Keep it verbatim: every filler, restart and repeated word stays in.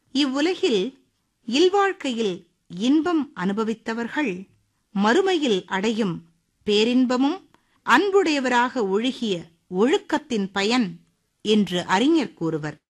இவ்வுலகில் இல்வாழ்க்கையில் இன்பம் அனுபவித்தவர்கள் மறுமையில் அடையும் பேரின்பமும் அன்புடையவராக ஒழுகிய ஒழுக்கத்தின் பயன் என்று அறிஞர் கூறுவர்.